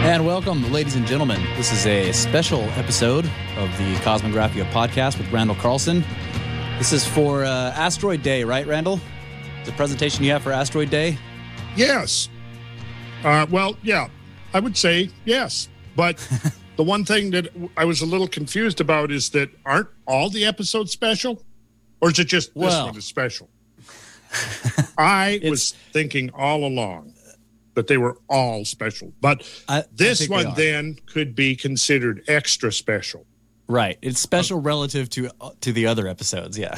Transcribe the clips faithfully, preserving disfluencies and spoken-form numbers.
And welcome, ladies and gentlemen. This is a special episode of the Cosmographia podcast with Randall Carlson. This is for uh, Asteroid Day, right, Randall? The presentation you have for Asteroid Day? Yes. Uh, well, yeah, I would say yes. But the one thing that I was a little confused about is that aren't all the episodes special? Or is it just this well, one is special? I was thinking all along that they were all special. But I, this I one then could be considered extra special. Right. It's special uh, relative to to the other episodes, yeah.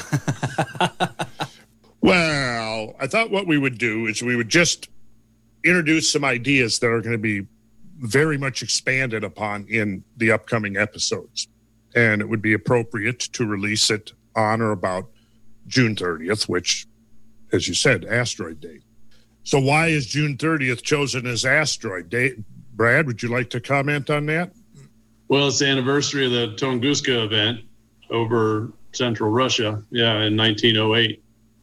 Well, I thought what we would do is we would just introduce some ideas that are going to be very much expanded upon in the upcoming episodes. And it would be appropriate to release it on or about June thirtieth, which, as you said, Asteroid Day. So why is June thirtieth chosen as Asteroid Day? Brad, would you like to comment on that? Well, it's the anniversary of the Tunguska event over central Russia, yeah, in nineteen oh eight.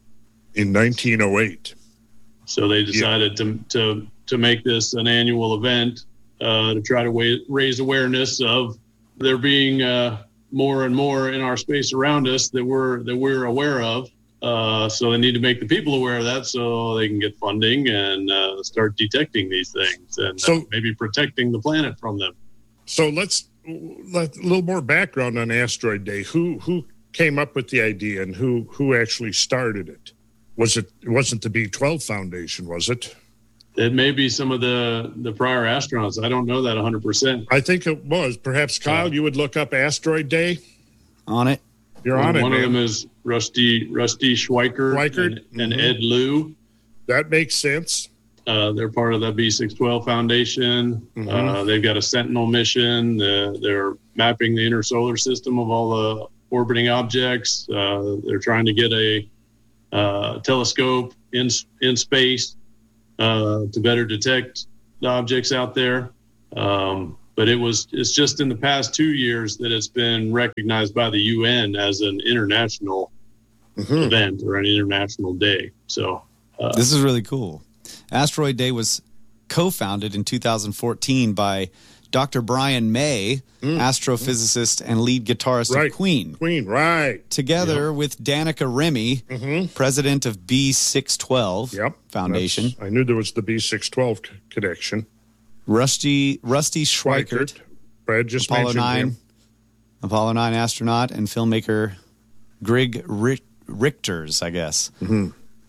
In nineteen oh eight. So they decided yeah. to, to, to make this an annual event uh, to try to wa- raise awareness of there being uh, more and more in our space around us that we're, that we're aware of. Uh, so they need to make the people aware of that so they can get funding and uh, start detecting these things and so, uh, maybe protecting the planet from them. So let's let a little more background on Asteroid Day. Who who came up with the idea and who who actually started it? Was it it wasn't the B twelve Foundation, was it? It may be some of the, the prior astronauts. I don't know that one hundred percent. I think it was. Perhaps, Kyle, uh, you would look up Asteroid Day? On it. You're on it, One man. of them is Rusty Rusty Schweikert, Schweikert. and, and mm-hmm. Ed Liu. That makes sense. Uh, they're part of the B six twelve Foundation. Mm-hmm. Uh, they've got a Sentinel mission. Uh, they're mapping the inner solar system of all the orbiting objects. Uh, they're trying to get a uh, telescope in in space uh, to better detect the objects out there. Um, But it was, it's just in the past two years that it's been recognized by the U N as an international mm-hmm. event or an international day. So uh, this is really cool. Asteroid Day was co-founded in two thousand fourteen by Doctor Brian May, mm. astrophysicist and lead guitarist right. of Queen. Queen, right. Together yep. with Danica Remy, mm-hmm. president of B six twelve yep. Foundation. That's, I knew there was the B six twelve c- connection. Rusty Rusty Schweikert, Brad just Apollo mentioned nine, him. Apollo nine astronaut and filmmaker Grig Rick, Richters, I guess. Mm-hmm.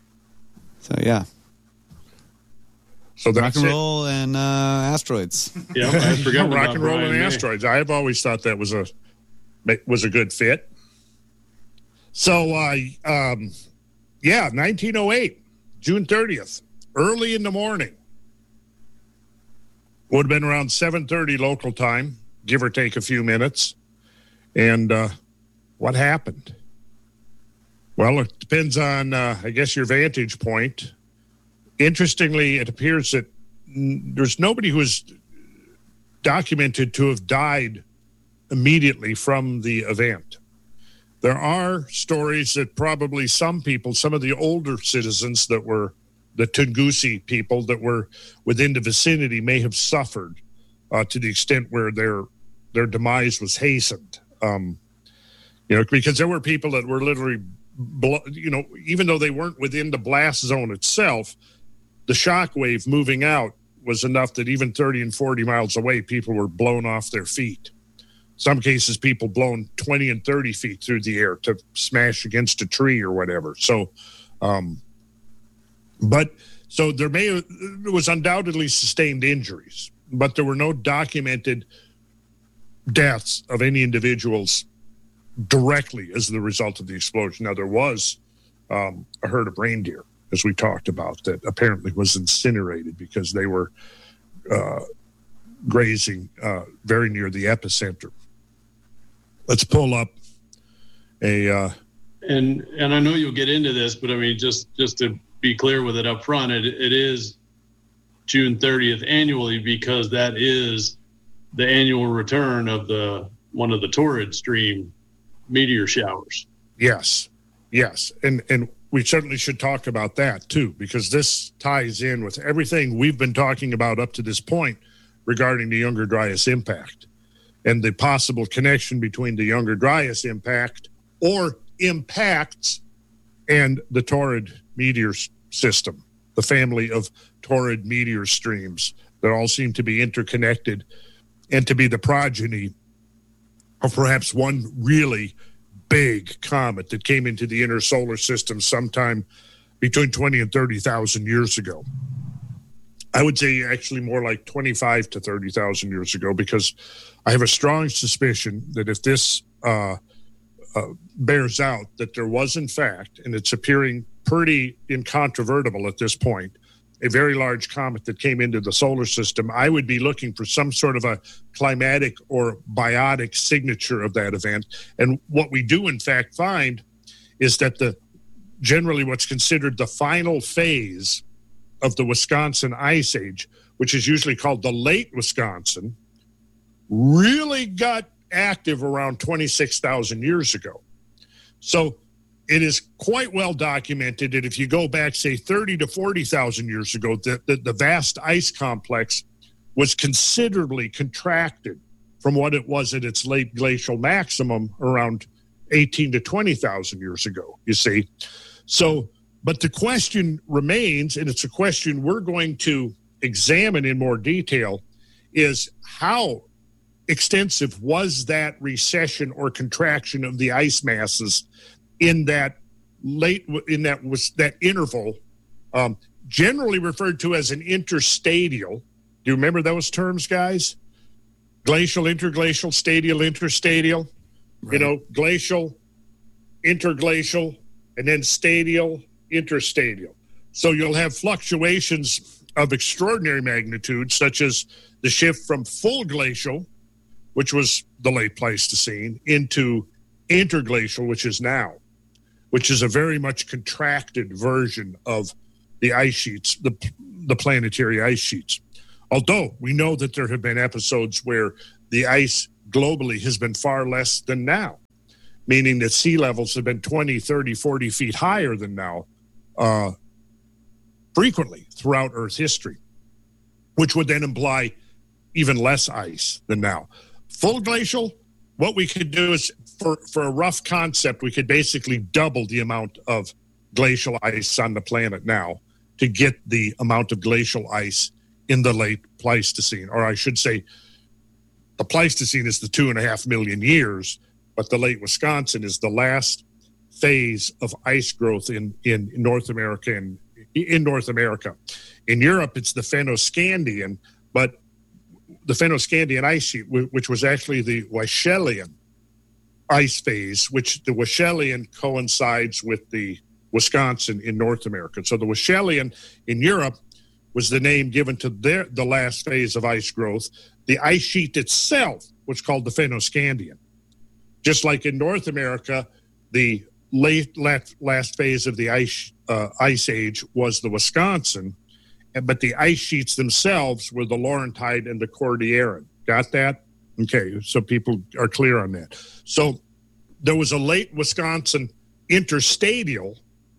So yeah, so that's rock and roll it. and uh, asteroids. Yeah, I forgot rock about and roll Brian and May. asteroids. I've always thought that was a was a good fit. So, uh, um, yeah, nineteen oh eight, June thirtieth, early in the morning. Would have been around seven thirty local time, give or take a few minutes. And uh, what happened? Well, it depends on, uh, I guess, your vantage point. Interestingly, it appears that n- there's nobody who is documented to have died immediately from the event. There are stories that probably some people, some of the older citizens that were the Tungusi people that were within the vicinity may have suffered uh, to the extent where their their demise was hastened. Um, you know, because there were people that were literally, blo- you know, even though they weren't within the blast zone itself, the shock wave moving out was enough that even thirty and forty miles away, people were blown off their feet. Some cases, people blown twenty and thirty feet through the air to smash against a tree or whatever. So, um, But so there may there was undoubtedly sustained injuries, but there were no documented deaths of any individuals directly as the result of the explosion. Now, there was um, a herd of reindeer, as we talked about, that apparently was incinerated because they were uh, grazing uh, very near the epicenter. Let's pull up a... Uh, and and I know you'll get into this, but I mean, just, just to be clear with it up front, it, it is June thirtieth annually because that is the annual return of the one of the torrid stream meteor showers. Yes, yes. And and we certainly should talk about that too, because this ties in with everything we've been talking about up to this point regarding the Younger Dryas impact and the possible connection between the Younger Dryas impact or impacts and the Taurid meteor system, the family of Taurid meteor streams that all seem to be interconnected and to be the progeny of perhaps one really big comet that came into the inner solar system sometime between twenty and thirty thousand years ago. I would say actually more like twenty-five to thirty thousand years ago, because I have a strong suspicion that if this uh, uh, bears out, that there was in fact, and it's appearing pretty incontrovertible at this point, a very large comet that came into the solar system, I would be looking for some sort of a climatic or biotic signature of that event. And what we do in fact find is that the generally what's considered the final phase of the Wisconsin Ice Age, which is usually called the late Wisconsin, really got active around twenty-six thousand years ago. So it is quite well documented that if you go back, say, thirty to forty thousand years ago, that the, the vast ice complex was considerably contracted from what it was at its late glacial maximum around eighteen to twenty thousand years ago, you see. So, but the question remains, and it's a question we're going to examine in more detail, is how extensive was that recession or contraction of the ice masses in that late, in that was that interval, um, generally referred to as an interstadial. Do you remember those terms, guys? Glacial, interglacial, stadial, interstadial. Right. You know, glacial, interglacial, and then stadial, interstadial. So you'll have fluctuations of extraordinary magnitude, such as the shift from full glacial, which was the late Pleistocene, into interglacial, which is now, which is a very much contracted version of the ice sheets, the, the planetary ice sheets. Although we know that there have been episodes where the ice globally has been far less than now, meaning that sea levels have been twenty, thirty, forty feet higher than now, uh, frequently throughout Earth history, which would then imply even less ice than now. Full glacial, what we could do is, for, for a rough concept, we could basically double the amount of glacial ice on the planet now to get the amount of glacial ice in the late Pleistocene. Or I should say, the Pleistocene is the two and a half million years, but the late Wisconsin is the last phase of ice growth in, in North America and in North America. In Europe, it's the Fennoscandian, but the Fennoscandian ice sheet, which was actually the Weschelian ice phase, which the Weschelian coincides with the Wisconsin in North America. So the Weschelian in Europe was the name given to their, the last phase of ice growth. The ice sheet itself was called the Fennoscandian. Just like in North America, the late last, last phase of the ice uh, ice age was the Wisconsin, but the ice sheets themselves were the Laurentide and the Cordilleran. Got that? Okay, so people are clear on that. So there was a late Wisconsin interstadial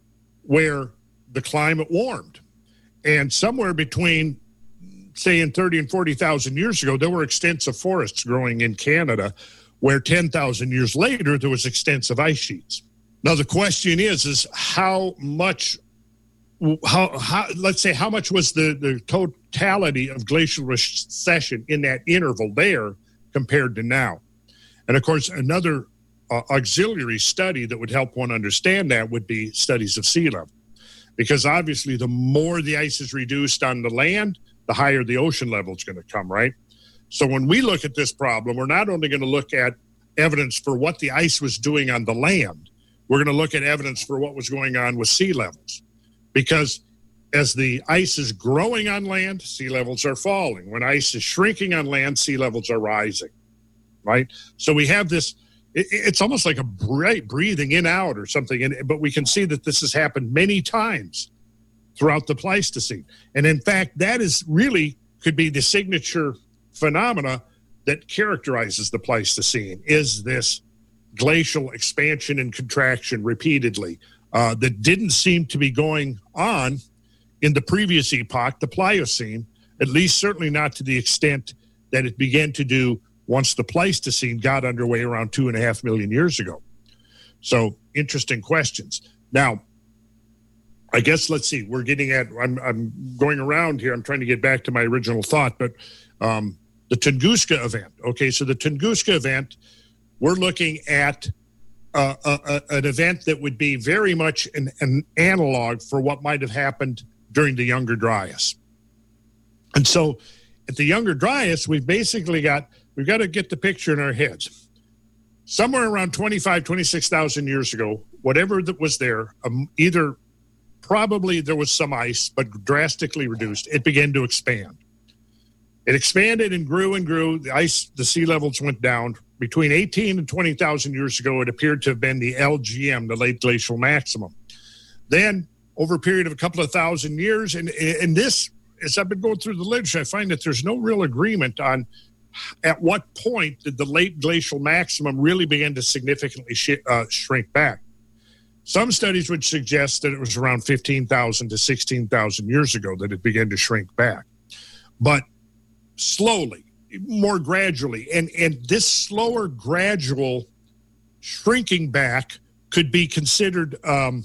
where the climate warmed. And somewhere between, say, in thirty and forty thousand years ago, there were extensive forests growing in Canada, where ten thousand years later, there was extensive ice sheets. Now, the question is, is how much, how, how let's say, how much was the, the totality of glacial recession in that interval there compared to now? And, of course, another uh, auxiliary study that would help one understand that would be studies of sea level. Because obviously, the more the ice is reduced on the land, the higher the ocean level is going to come, right? So when we look at this problem, we're not only going to look at evidence for what the ice was doing on the land, we're going to look at evidence for what was going on with sea levels. Because as the ice is growing on land, sea levels are falling. When ice is shrinking on land, sea levels are rising, right? So we have this, it, it's almost like a breathing in, out or something, and, but we can see that this has happened many times throughout the Pleistocene. And in fact, that is really could be the signature phenomena that characterizes the Pleistocene, is this glacial expansion and contraction repeatedly uh, that didn't seem to be going on in the previous epoch, the Pliocene, at least certainly not to the extent that it began to do once the Pleistocene got underway around two and a half million years ago. So interesting questions. Now, I guess, let's see, we're getting at, I'm, I'm going around here. I'm trying to get back to my original thought, but um, the Tunguska event. Okay, so the Tunguska event, we're looking at uh, a, a, an event that would be very much an, an analog for what might have happened during the Younger Dryas. And so at the Younger Dryas, we've basically got, we've got to get the picture in our heads. Somewhere around twenty-five, twenty-six thousand years ago, whatever that was there, um, either probably there was some ice, but drastically reduced, it began to expand. It expanded and grew and grew. The ice, the sea levels went down. Between eighteen and twenty thousand years ago, it appeared to have been the L G M, the late glacial maximum. Then, over a period of a couple of thousand years, and, and this, as I've been going through the literature, I find that there's no real agreement on at what point did the late glacial maximum really begin to significantly sh- uh, shrink back. Some studies would suggest that it was around fifteen thousand to sixteen thousand years ago that it began to shrink back. But slowly, more gradually, and, and this slower gradual shrinking back could be considered, um,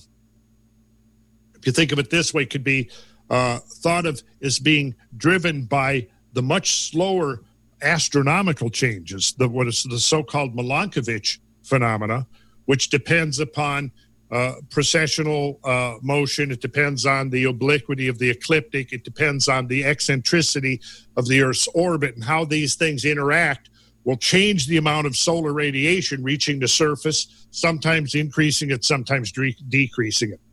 if you think of it this way, could be uh, thought of as being driven by the much slower astronomical changes, the what is the so-called Milankovitch phenomena, which depends upon uh, precessional uh, motion. It depends on the obliquity of the ecliptic. It depends on the eccentricity of the Earth's orbit, and how these things interact will change the amount of solar radiation reaching the surface, sometimes increasing it, sometimes de- decreasing it.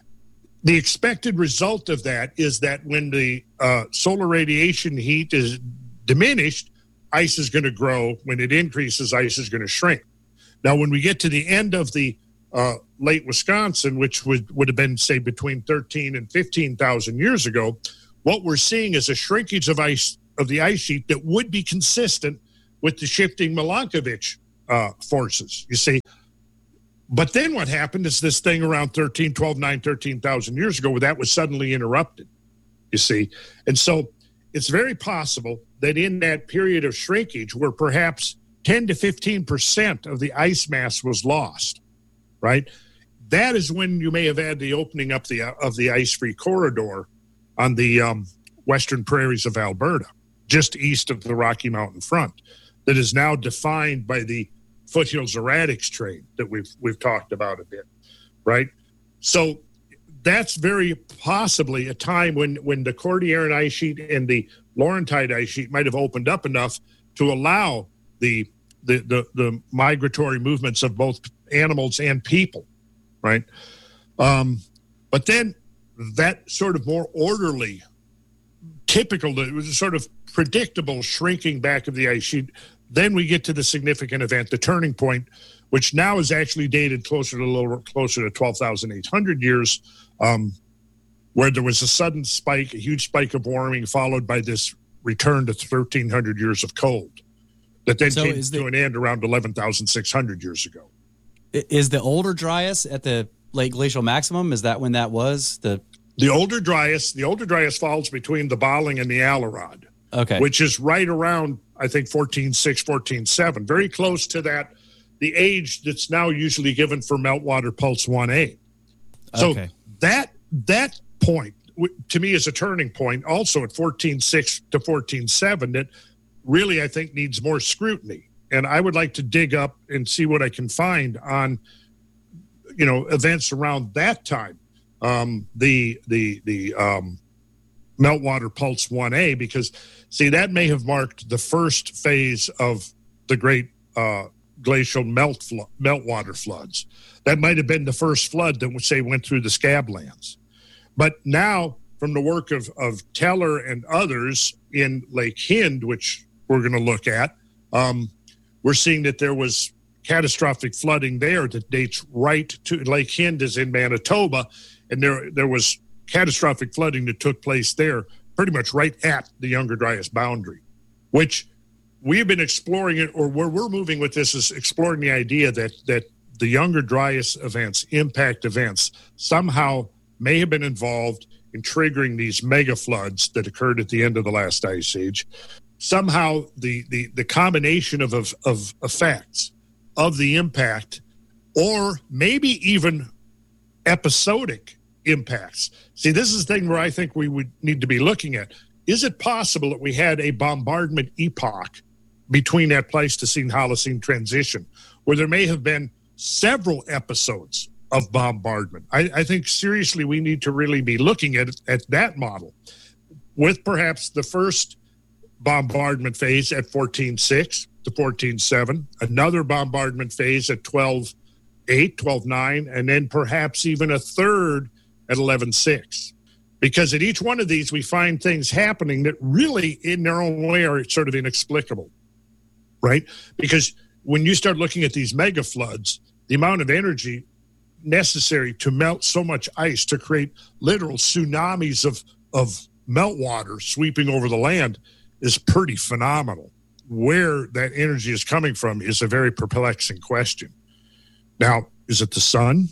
The expected result of that is that when the uh, solar radiation heat is diminished, ice is going to grow. When it increases, ice is going to shrink. Now, when we get to the end of the uh, late Wisconsin, which would, would have been, say, between thirteen and fifteen thousand years ago, what we're seeing is a shrinkage of ice of the ice sheet that would be consistent with the shifting Milankovitch uh, forces, you see. But then what happened is this thing around thirteen, twelve, nine, thirteen thousand years ago, where that was suddenly interrupted, you see. And so it's very possible that in that period of shrinkage where perhaps ten to fifteen percent of the ice mass was lost, right? That is when you may have had the opening up the of the ice-free corridor on the um, western prairies of Alberta, just east of the Rocky Mountain front, that is now defined by the foothills erratics trade that we've we've talked about a bit, right? So that's very possibly a time when, when the Cordilleran ice sheet and the Laurentide ice sheet might have opened up enough to allow the the the, the migratory movements of both animals and people, right? Um, but then that sort of more orderly, typical, it was a sort of predictable shrinking back of the ice sheet. Then we get to the significant event, the turning point, which now is actually dated closer to lower, closer to twelve thousand eight hundred years, um, where there was a sudden spike, a huge spike of warming, followed by this return to thirteen hundred years of cold, that then so came to the, an end around eleven thousand six hundred years ago. Is the older Dryas at the late glacial maximum? Is that when that was? The the older Dryas, the older Dryas falls between the Bolling and the Alarod. Okay. Which is right around, I think, fourteen six, fourteen seven, very close to that, the age that's now usually given for meltwater pulse one A. So okay. that that point, to me, is a turning point also at fourteen six to fourteen seven that really, I think, needs more scrutiny. And I would like to dig up and see what I can find on, you know, events around that time. Um, the, the, the, um, meltwater pulse one A, because see, that may have marked the first phase of the great uh, glacial melt flo- meltwater floods. That might have been the first flood that would say went through the Scablands. But now, from the work of, of Teller and others in Lake Hind, which we're going to look at, um, we're seeing that there was catastrophic flooding there that dates right to Lake Hind is in Manitoba, and there there was catastrophic flooding that took place there pretty much right at the Younger Dryas boundary, which we've been exploring it, or where we're moving with this is exploring the idea that that the Younger Dryas events, impact events, somehow may have been involved in triggering these mega floods that occurred at the end of the last ice age. Somehow the, the, the combination of, of, of effects of the impact, or maybe even episodic impacts. See, this is the thing where I think we would need to be looking at. Is it possible that we had a bombardment epoch between that Pleistocene-Holocene transition, where there may have been several episodes of bombardment? I, I think seriously we need to really be looking at, at that model, with perhaps the first bombardment phase at fourteen six to fourteen seven, another bombardment phase at twelve eight, twelve nine, and then perhaps even a third at eleven six. Because at each one of these, we find things happening that really, in their own way, are sort of inexplicable, right? Because when you start looking at these mega floods, the amount of energy necessary to melt so much ice to create literal tsunamis of, of meltwater sweeping over the land is pretty phenomenal. Where that energy is coming from is a very perplexing question. Now, is it the sun?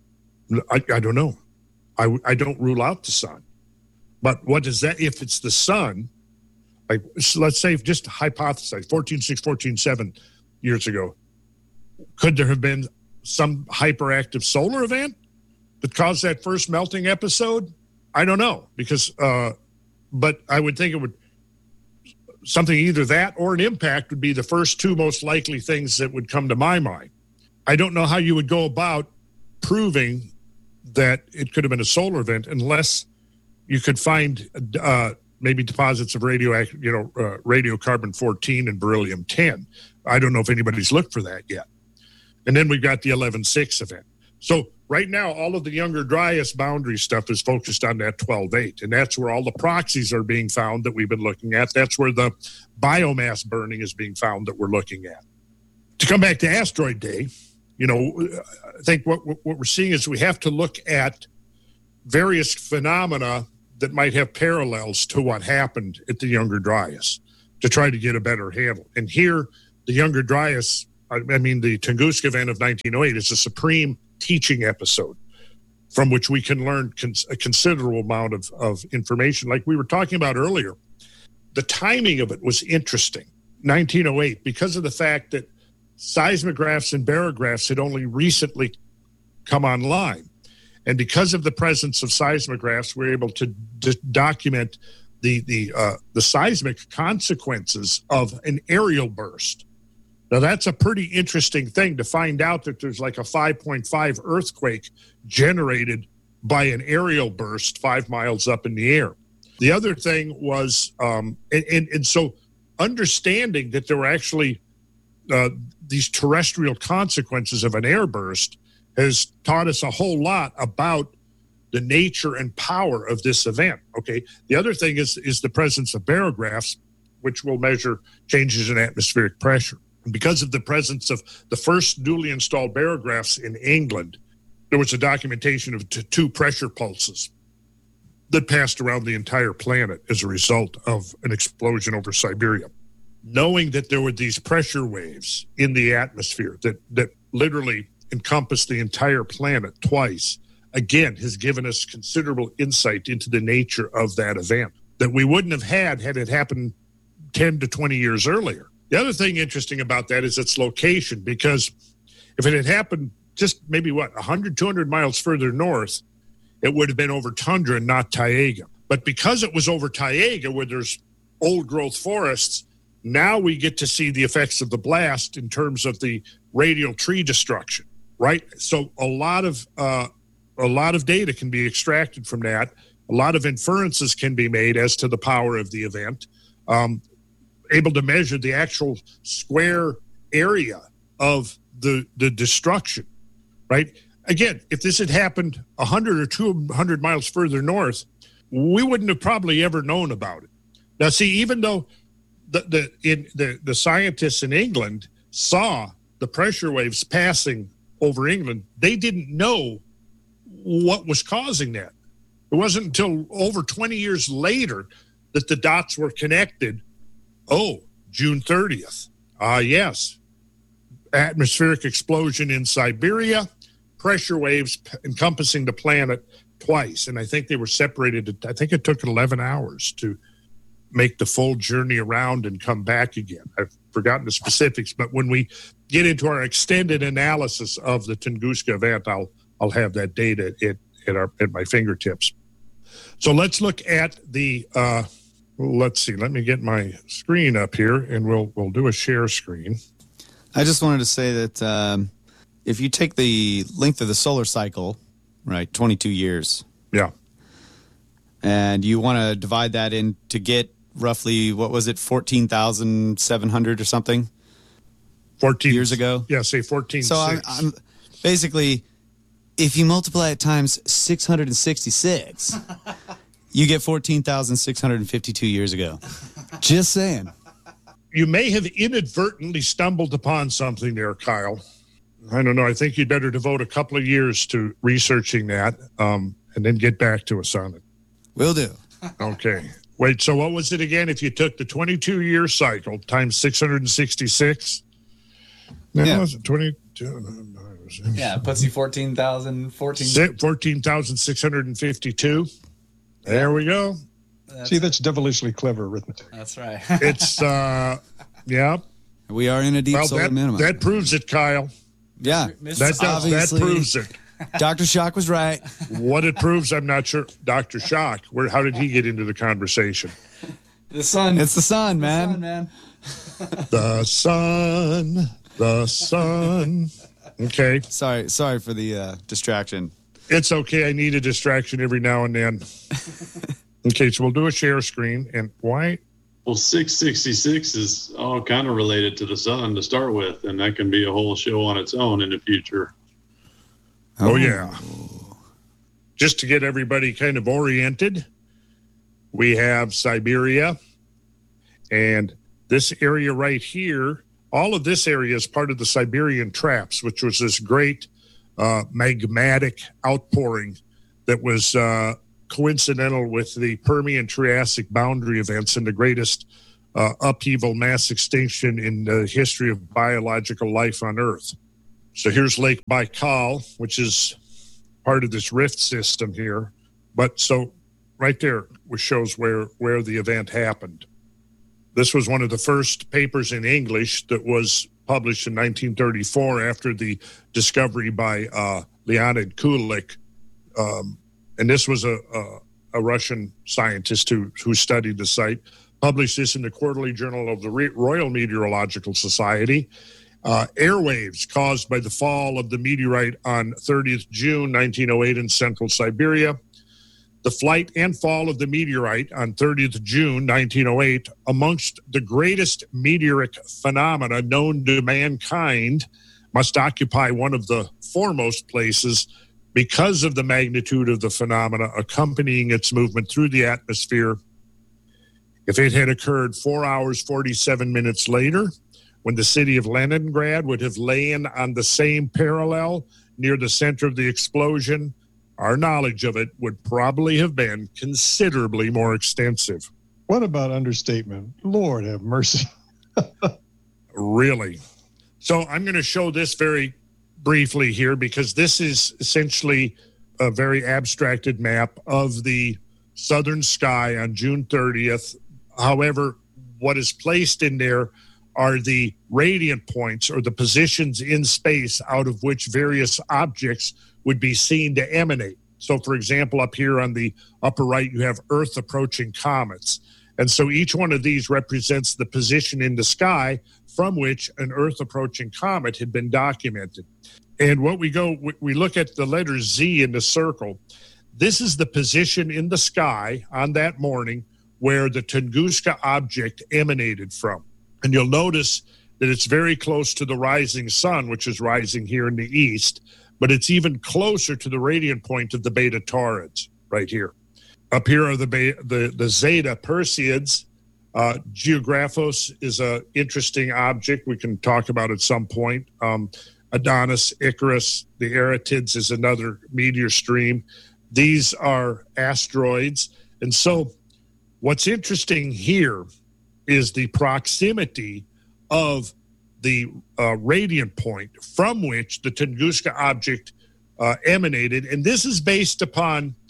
I, I don't know. I, I don't rule out the sun. But what is that? If it's the sun, like, so let's say, just hypothesize, fourteen six, fourteen seven years ago, could there have been some hyperactive solar event that caused that first melting episode? I don't know, because, uh, but I would think it would, something either that or an impact would be the first two most likely things that would come to my mind. I don't know how you would go about proving that it could have been a solar event unless you could find uh, maybe deposits of radioactive, you know, uh, radiocarbon fourteen and beryllium ten. I don't know if anybody's looked for that yet. And then we've got the eleven six event. So right now, all of the Younger Dryas boundary stuff is focused on that twelve eight, and that's where all the proxies are being found that we've been looking at. That's where the biomass burning is being found that we're looking at. To come back to Asteroid Day, you know, I think what, what we're seeing is we have to look at various phenomena that might have parallels to what happened at the Younger Dryas to try to get a better handle. And here, the Younger Dryas, I mean, the Tunguska event of nineteen oh eight is a supreme teaching episode from which we can learn cons- a considerable amount of, of information. Like we were talking about earlier, the timing of it was interesting. nineteen oh eight, because of the fact that seismographs and barographs had only recently come online. And because of the presence of seismographs, we're able to d- document the, the, uh, the seismic consequences of an aerial burst. Now, that's a pretty interesting thing to find out that there's like a five point five earthquake generated by an aerial burst five miles up in the air. The other thing was, um, and, and, and so understanding that there were actually uh, these terrestrial consequences of an air burst has taught us a whole lot about the nature and power of this event, okay? The other thing is, is the presence of barographs, which will measure changes in atmospheric pressure. And because of the presence of the first newly installed barographs in England, there was a documentation of t- two pressure pulses that passed around the entire planet as a result of an explosion over Siberia. Knowing that there were these pressure waves in the atmosphere that, that literally encompassed the entire planet twice, again, has given us considerable insight into the nature of that event that we wouldn't have had had it happened ten to twenty years earlier. The other thing interesting about that is its location, because if it had happened just maybe, what, one hundred, two hundred miles further north, it would have been over tundra and not taiga. But because it was over taiga, where there's old-growth forests, now we get to see the effects of the blast in terms of the radial tree destruction, right? So a lot of uh, a lot of data can be extracted from that. A lot of inferences can be made as to the power of the event. Um, able to measure the actual square area of the the destruction, right? Again, if this had happened one hundred or two hundred miles further north, we wouldn't have probably ever known about it. Now, see, even though the the in the, the scientists in England saw the pressure waves passing over England, they didn't know what was causing that. It wasn't until over twenty years later that the dots were connected. Oh, June thirtieth. Ah, uh, yes. Atmospheric explosion in Siberia, pressure waves p- encompassing the planet twice, and I think they were separated. I think it took eleven hours to make the full journey around and come back again. I've forgotten the specifics, but when we get into our extended analysis of the Tunguska event, I'll I'll have that data at at, our, at my fingertips. So let's look at the. Uh, let's see. Let me get my screen up here, and we'll we'll do a share screen. I just wanted to say that um, if you take the length of the solar cycle, right, twenty-two years. Yeah. And you want to divide that in to get roughly, what was it, fourteen thousand seven hundred or something? fourteen years ago? Yeah, say fourteen. So I'm, I'm basically, if you multiply it times six hundred sixty-six, you get fourteen thousand six hundred fifty-two years ago. Just saying. You may have inadvertently stumbled upon something there, Kyle. I don't know. I think you'd better devote a couple of years to researching that um, and then get back to us on it. Will do. Okay. Wait, so what was it again? If you took the twenty-two year cycle times six hundred sixty-six? No, Yeah. was it twenty-two? Yeah, it puts you fourteen thousand, fourteen. fourteen thousand six hundred fifty-two. There we go. That's, See, that's devilishly clever arithmetic. That's right. It's, uh, yeah. We are in a deep Well, solar that, minimum. that proves it, Kyle. Yeah. That, does, that proves it. Doctor Shock was right. What it proves, I'm not sure. Doctor Shock, where? How did he get into the conversation? The sun. It's the sun, man. Sun, man. The sun, the sun. Okay. Sorry, sorry for the uh, distraction. It's okay. I need a distraction every now and then. Okay, so we'll do a share screen. And why? Well, six sixty-six is all kind of related to the sun to start with, and that can be a whole show on its own in the future. Oh, oh yeah. Just to get everybody kind of oriented, we have Siberia, and this area right here, all of this area is part of the Siberian Traps, which was this great uh, magmatic outpouring that was uh, coincidental with the Permian-Triassic boundary events and the greatest uh, upheaval mass extinction in the history of biological life on Earth. So here's Lake Baikal, which is part of this rift system here. But so right there, which shows where, where the event happened. This was one of the first papers in English that was published in nineteen thirty-four after the discovery by uh, Leonid Kulik. Um, and this was a, a, a Russian scientist who, who studied the site, published this in the Quarterly Journal of the Royal Meteorological Society. Uh, airwaves caused by the fall of the meteorite on thirtieth June nineteen oh eight in central Siberia. The flight and fall of the meteorite on thirtieth June nineteen oh eight, amongst the greatest meteoric phenomena known to mankind, must occupy one of the foremost places because of the magnitude of the phenomena accompanying its movement through the atmosphere. If it had occurred four hours, forty-seven minutes later, when the city of Leningrad would have lain on the same parallel near the center of the explosion, our knowledge of it would probably have been considerably more extensive. What about understatement? Lord have mercy. Really. So I'm going to show this very briefly here because this is essentially a very abstracted map of the southern sky on June thirtieth. However, what is placed in there are the radiant points or the positions in space out of which various objects would be seen to emanate. So, for example, up here on the upper right, you have Earth approaching comets. And so each one of these represents the position in the sky from which an Earth approaching comet had been documented. And what we go, we look at the letter Z in the circle. This is the position in the sky on that morning where the Tunguska object emanated from. And you'll notice that it's very close to the rising sun, which is rising here in the east, but it's even closer to the radiant point of the Beta Taurids right here. Up here are the the, the Zeta Perseids. Uh, Geographos is an interesting object we can talk about at some point. Um, Adonis, Icarus, the Aratids is another meteor stream. These are asteroids. And so what's interesting here is the proximity of the uh, radiant point from which the Tunguska object uh, emanated. And this is based upon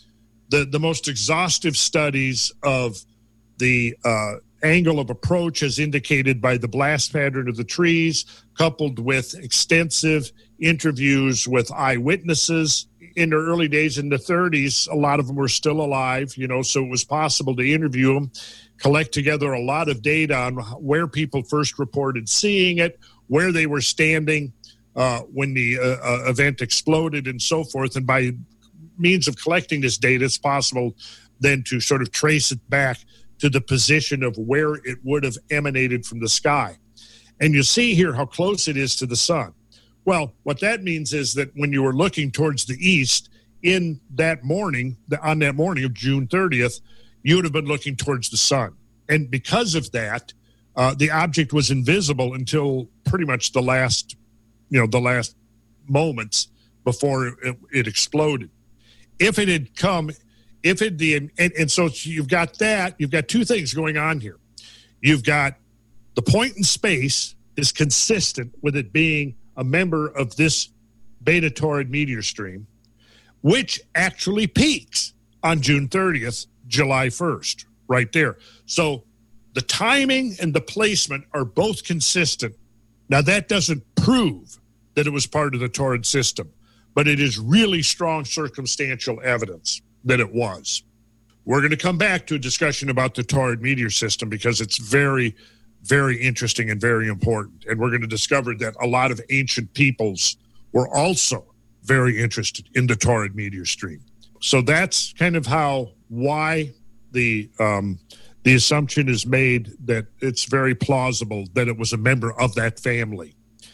the, the most exhaustive studies of the uh, angle of approach as indicated by the blast pattern of the trees, coupled with extensive interviews with eyewitnesses. In the early days, in the thirties, a lot of them were still alive, you know, so it was possible to interview them, collect together a lot of data on where people first reported seeing it, where they were standing uh, when the uh, uh, event exploded, and so forth. And by means of collecting this data, it's possible then to sort of trace it back to the position of where it would have emanated from the sky. And you see here how close it is to the sun. Well, what that means is that when you were looking towards the east in that morning, on that morning of June thirtieth, you would have been looking towards the sun. And because of that, uh, the object was invisible until pretty much the last, you know, the last moments before it, it exploded. If it had come, if it, the, and, and so you've got that, you've got two things going on here. You've got the point in space is consistent with it being a member of this Beta Taurid meteor stream, which actually peaks on June thirtieth, July first, right there. So the timing and the placement are both consistent. Now, that doesn't prove that it was part of the Taurid system, but it is really strong circumstantial evidence that it was. We're going to come back to a discussion about the Taurid meteor system because it's very, very interesting and very important. And we're going to discover that a lot of ancient peoples were also very interested in the Taurid meteor stream. So that's kind of how, why the um, the assumption is made that it's very plausible that it was a member of that family.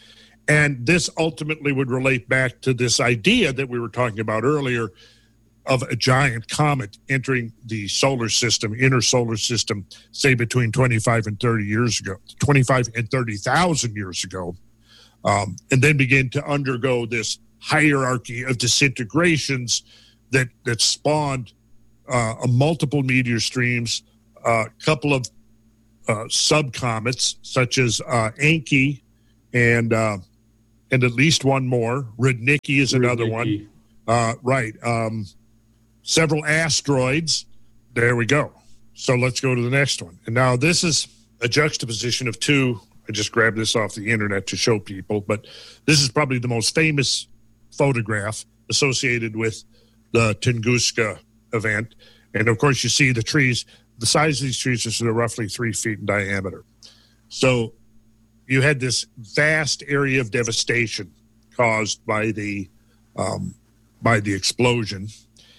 And this ultimately would relate back to this idea that we were talking about earlier of a giant comet entering the solar system, inner solar system, say between twenty-five and thirty years ago, twenty-five and thirty thousand years ago, um, and then begin to undergo this hierarchy of disintegrations that, that spawned uh, a multiple meteor streams, a uh, couple of uh, subcomets, such as uh, Encke and, uh, and at least one more. Rudnicki is another Rudnicki. one. Uh, right. Um, several asteroids. There we go. So let's go to the next one. And now this is a juxtaposition of two. I just grabbed this off the internet to show people, but this is probably the most famous photograph associated with the Tunguska event. And of course, you see the trees. The size of these trees is sort of roughly three feet in diameter. So you had this vast area of devastation caused by the um, by the explosion.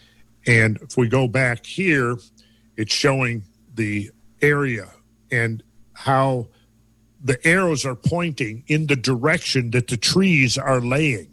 And if we go back here, it's showing the area and how the arrows are pointing in the direction that the trees are laying.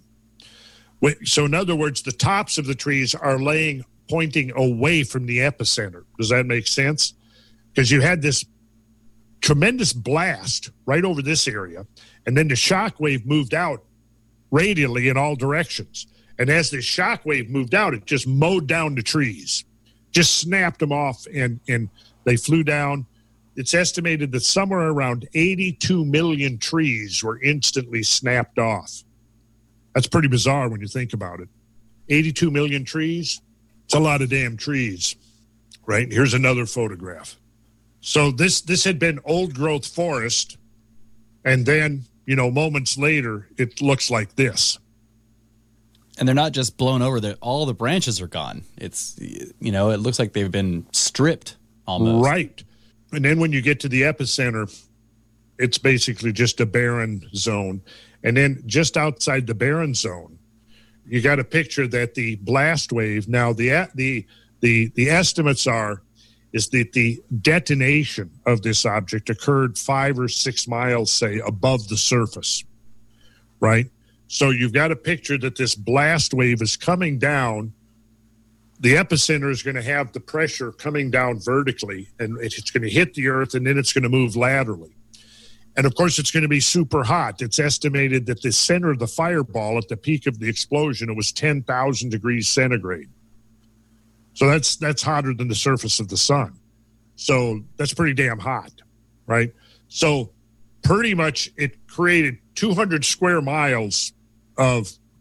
So in other words, the tops of the trees are laying, pointing away from the epicenter. Does that make sense? Because you had this tremendous blast right over this area, and then the shock wave moved out radially in all directions. And as the shock wave moved out, it just mowed down the trees, just snapped them off, and, and they flew down. It's estimated that somewhere around eighty-two million trees were instantly snapped off. That's pretty bizarre when you think about it. eighty-two million trees, it's a lot of damn trees, right? Here's another photograph. So this, this had been old growth forest, and then, you know, moments later, it looks like this. And they're not just blown over, they're, all the branches are gone. It's, you know, it looks like they've been stripped almost. Right. And then when you get to the epicenter, it's basically just a barren zone. And then just outside the barren zone, you got a picture that the blast wave, now the the the, the estimates are, is that the detonation of this object occurred five or six miles, say, above the surface, right? So you've got a picture that this blast wave is coming down. The epicenter is going to have the pressure coming down vertically, and it's going to hit the earth, and then it's going to move laterally. And of course, it's going to be super hot. It's estimated that the center of the fireball at the peak of the explosion, it was ten thousand degrees centigrade. So that's that's hotter than the surface of the sun. So that's pretty damn hot, right? So pretty much it created two hundred square miles of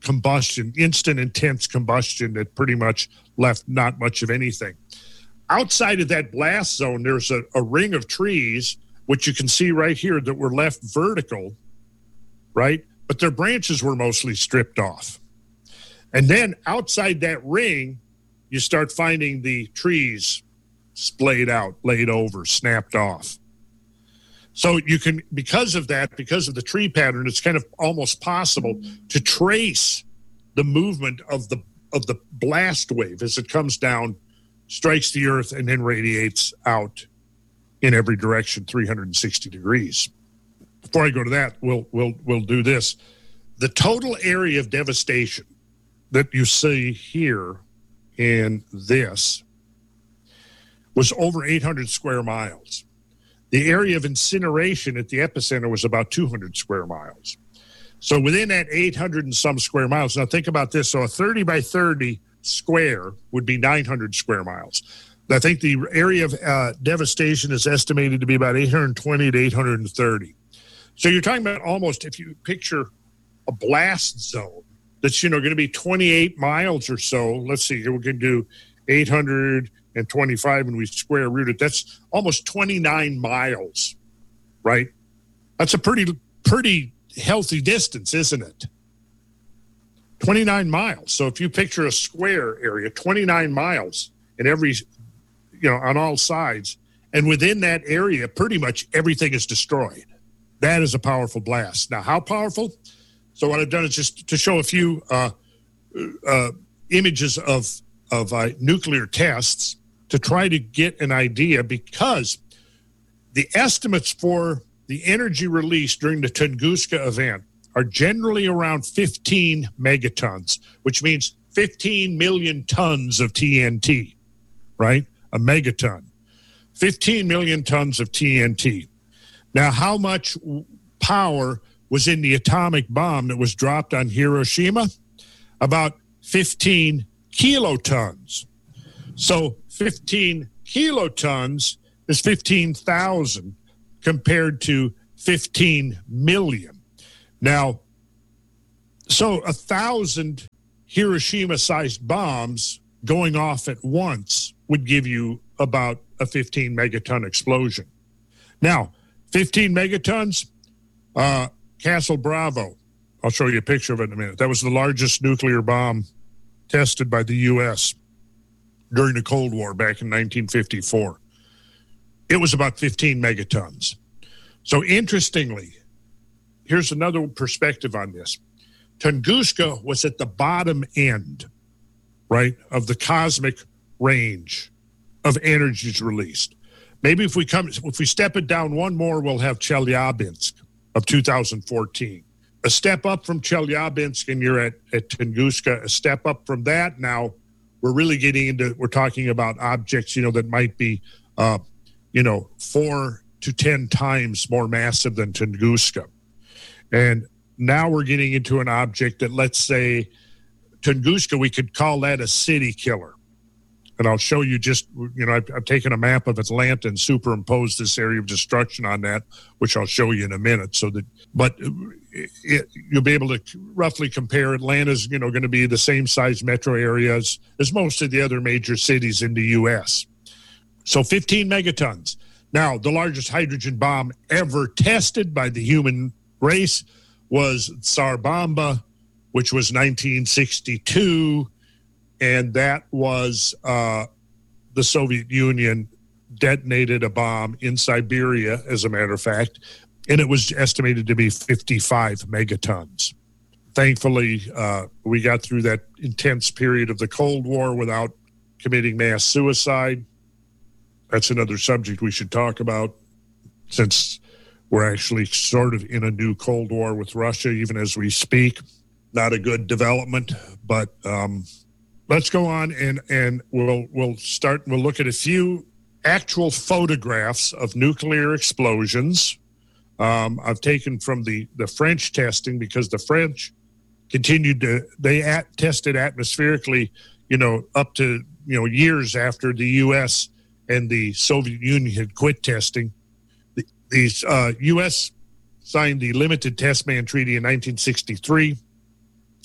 combustion, instant intense combustion that pretty much left not much of anything. Outside of that blast zone, there's a, a ring of trees, which you can see right here, that were left vertical, right? But their branches were mostly stripped off. And then outside that ring, you start finding the trees splayed out, laid over, snapped off. So you can, because of that, because of the tree pattern, it's kind of almost possible to trace the movement of the of the blast wave as it comes down, strikes the earth, and then radiates out in every direction, three hundred sixty degrees. Before I go to that, we'll we'll we'll do this. The total area of devastation that you see here in this was over eight hundred square miles. The area of incineration at the epicenter was about two hundred square miles. So within that eight hundred and some square miles, now think about this. So a thirty by thirty square would be nine hundred square miles. I think the area of uh, devastation is estimated to be about eight hundred twenty to eight hundred thirty. So you're talking about almost, if you picture a blast zone that's, you know, going to be twenty-eight miles or so. Let's see, here we can do eight hundred twenty-five and we square root it. That's almost twenty-nine miles, right? That's a pretty, pretty healthy distance, isn't it? twenty-nine miles. So if you picture a square area, twenty-nine miles in every, you know, on all sides, and within that area, pretty much everything is destroyed. That is a powerful blast. Now, how powerful? So what I've done is just to show a few uh, uh, images of, of uh, nuclear tests to try to get an idea, because the estimates for the energy released during the Tunguska event are generally around fifteen megatons, which means fifteen million tons of T N T, right? A megaton. fifteen million tons of T N T. Now, how much power was in the atomic bomb that was dropped on Hiroshima? About fifteen kilotons. So fifteen kilotons is fifteen thousand compared to fifteen million. Now, so a thousand Hiroshima-sized bombs going off at once would give you about a fifteen megaton explosion. Now, fifteen megatons, uh, Castle Bravo. I'll show you a picture of it in a minute. That was the largest nuclear bomb tested by the U S during the Cold War back in nineteen fifty-four. It was about fifteen megatons. So interestingly, here's another perspective on this. Tunguska was at the bottom end, right, of the cosmic range of energies released. Maybe if we come, if we step it down one more, we'll have Chelyabinsk of two thousand fourteen. A step up from Chelyabinsk and you're at, at Tunguska. A step up from that, now we're really getting into, we're talking about objects, you know, that might be, uh, you know, four to ten times more massive than Tunguska. And now we're getting into an object that, let's say, Tunguska, we could call that a city killer. And I'll show you just, you know, I've, I've taken a map of Atlanta and superimposed this area of destruction on that, which I'll show you in a minute. So that, but it, you'll be able to roughly compare. Atlanta's, you know, going to be the same size metro areas as most of the other major cities in the U S. So fifteen megatons. Now, the largest hydrogen bomb ever tested by the human race was Tsar Bomba, which was nineteen sixty-two. And that was uh, the Soviet Union detonated a bomb in Siberia, as a matter of fact, and it was estimated to be fifty-five megatons. Thankfully, uh, we got through that intense period of the Cold War without committing mass suicide. That's another subject we should talk about, since we're actually sort of in a new Cold War with Russia, even as we speak. Not a good development, but um, let's go on and, and we'll we'll start. We'll look at a few actual photographs of nuclear explosions. Um, I've taken from the, the French testing, because the French continued to, they at, tested atmospherically, you know, up to, you know, years after the U S and the Soviet Union had quit testing. The these, uh, U S signed the Limited Test Ban Treaty in nineteen sixty-three.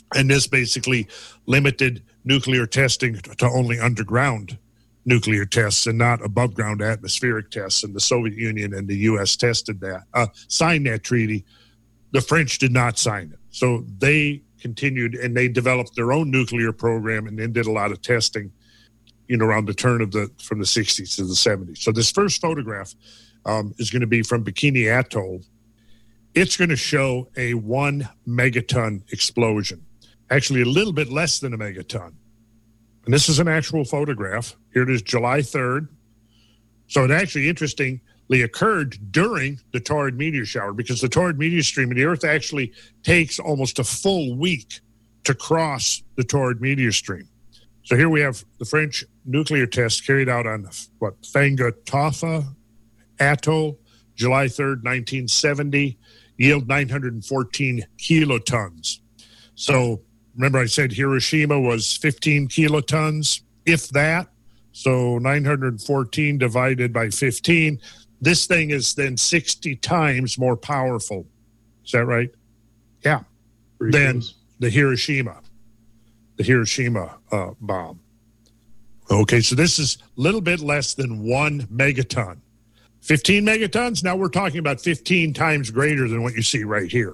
And this basically limited nuclear testing to only underground nuclear tests and not above ground atmospheric tests. And the Soviet Union and the U S tested that, uh, signed that treaty. The French did not sign it. So they continued and they developed their own nuclear program and then did a lot of testing, you know, around the turn of the, from the sixties to the seventies. So this first photograph um, is going to be from Bikini Atoll. It's going to show a one megaton explosion, actually a little bit less than a megaton. And this is an actual photograph. Here it is, July third. So it actually, interestingly, occurred during the Taurid meteor shower, because the Taurid meteor stream in the Earth actually takes almost a full week to cross the Taurid meteor stream. So here we have the French nuclear test carried out on, what, Fangatofa Atoll, July third, nineteen seventy, yield nine hundred fourteen kilotons. So remember I said Hiroshima was fifteen kilotons, if that. So nine hundred fourteen divided by fifteen. This thing is then sixty times more powerful. Is that right? Yeah. Pretty than close. the Hiroshima, the Hiroshima uh, bomb. Okay, so this is a little bit less than one megaton. fifteen megatons, now we're talking about fifteen times greater than what you see right here.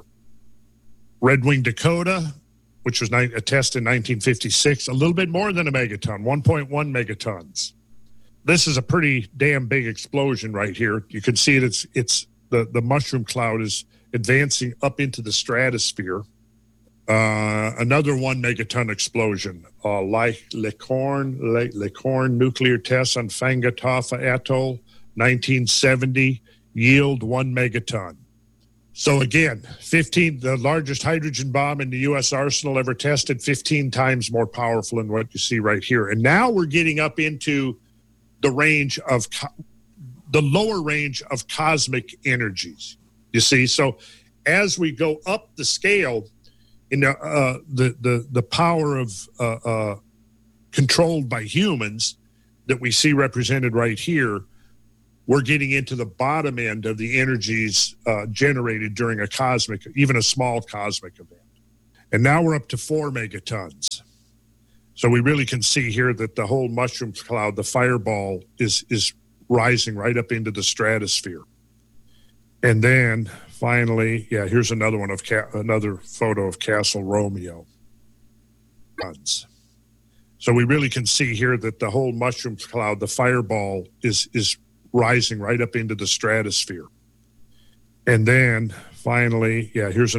Red Wing Dakota, which was a test in nineteen fifty-six, a little bit more than a megaton, one point one megatons. This is a pretty damn big explosion right here. You can see it, it's, it's the, the mushroom cloud is advancing up into the stratosphere. Uh, another one megaton explosion, uh, like Licorne, Le, Licorne nuclear tests on Fangatofa Atoll, nineteen seventy, yield one megaton. So again, fifteen, the largest hydrogen bomb in the U S arsenal ever tested, fifteen times more powerful than what you see right here. And now we're getting up into the range of, the lower range of cosmic energies, you see. So as we go up the scale in the, uh, the, the, the power of uh, uh, controlled by humans that we see represented right here, we're getting into the bottom end of the energies uh, generated during a cosmic, even a small cosmic event. And now we're up to four megatons. So we really can see here that the whole mushroom cloud, the fireball, is, is rising right up into the stratosphere. And then finally, yeah, here's another one of Ca- another photo of Castle Romeo. So we really can see here that the whole mushroom cloud, the fireball, is, is rising right up into the stratosphere. And then finally, yeah, here's